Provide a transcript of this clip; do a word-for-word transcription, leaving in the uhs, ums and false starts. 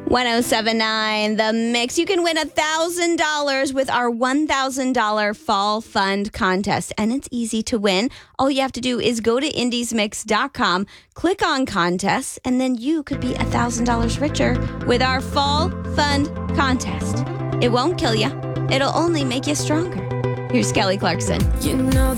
ten seventy-nine The Mix. You can win one thousand dollars with our one thousand dollars Fall Fund Contest, and it's easy to win. All you have to do is go to indies mix dot com, click on contests, and then you could be one thousand dollars richer with our Fall Fund Contest. It won't kill you. It'll only make you stronger. Here's Kelly Clarkson. You know